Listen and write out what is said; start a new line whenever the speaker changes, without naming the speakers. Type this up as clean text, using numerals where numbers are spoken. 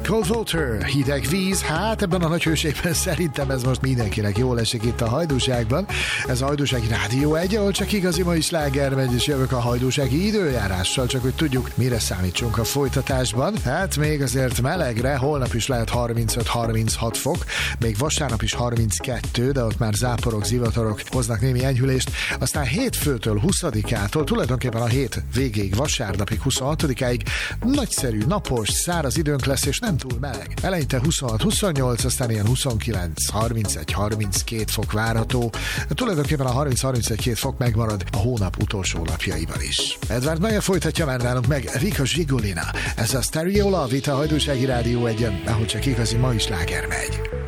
Cold Water, hideg víz, hát ebben a nagy hőségben szerintem ez most mindenkinek jól esik itt a Hajdúságban. Ez a Hajdúsági Rádió 1, ahol csak igazi mai sláger megy, és jövök a hajdúsági időjárással, csak hogy tudjuk, mire számítsunk a folytatásban. Hát még azért melegre, holnap is lehet 35-36 fok, még vasárnap is 32, de ott már záporok, zivatarok hoznak némi enyhülést. Aztán hétfőtől 20-ától, tulajdonképpen a hét végéig, vasárnapig 26-áig nagyszerű, napos, száraz időnk lesz, és nem túl meleg. Eleinte 26-28, aztán ilyen 29-31-32 fok várható. Tulajdonképpen a 30-31 fok megmarad a hónap utolsó napjaiban is. Edward Meyer folytatja már nálunk meg Vika Zsigulina. Ez a Stereo Love itt a Hajdúsági Rádió 1-en, ahol csak igazi mai sláger megy.